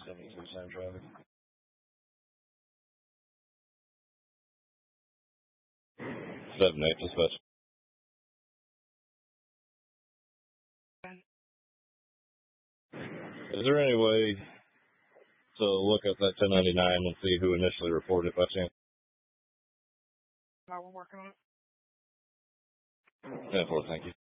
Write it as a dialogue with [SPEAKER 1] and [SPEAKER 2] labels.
[SPEAKER 1] 72, same traffic. 7-8 dispatch. Is there any way to look at that 1099 and see who initially reported by chance?
[SPEAKER 2] No, we're working on it.
[SPEAKER 1] 10-4, thank you.